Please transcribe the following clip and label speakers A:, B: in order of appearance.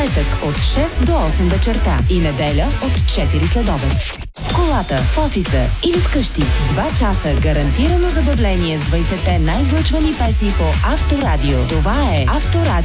A: петък от 6 до 8 вечерта и неделя от 4 следобед. В колата, в офиса или вкъщи 2 часа гарантирано забавление с 20-те най-излъчвани песни по Авторадио. Това е Авторадио.